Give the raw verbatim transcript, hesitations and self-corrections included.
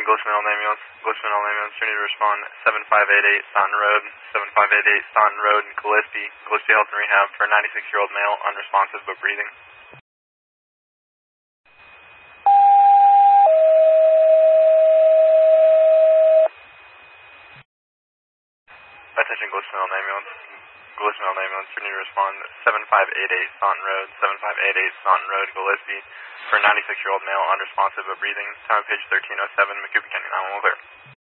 Glisman Ambulance. Glisman Ambulance, you need to respond seven five eight eight Staunton Road, seven five eight eight Staunton Road in Gillespie, Gillespie Health and Rehab for a ninety-six-year-old male, unresponsive but breathing. Attention Glisman Ambulance. Glisman Ambulance, you need to respond seven five eight eight Staunton Road, seven five eight eight Staunton Road, Gillespie for a ninety-six-year-old male, unresponsive but breathing. Time of page thirteen oh seven, McCoupin County nine one one clear.